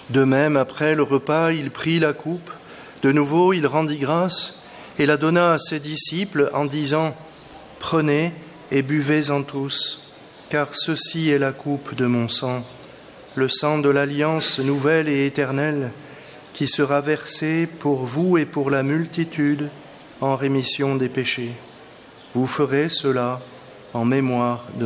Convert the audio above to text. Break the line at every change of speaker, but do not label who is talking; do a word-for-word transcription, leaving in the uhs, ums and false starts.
De même, après le repas, il prit la coupe. De nouveau, il rendit grâce et la donna à ses disciples en disant « Prenez et buvez-en tous, car ceci est la coupe de mon sang, le sang de l'alliance nouvelle et éternelle, qui sera versé pour vous et pour la multitude en rémission des péchés. Vous ferez cela en mémoire de moi. »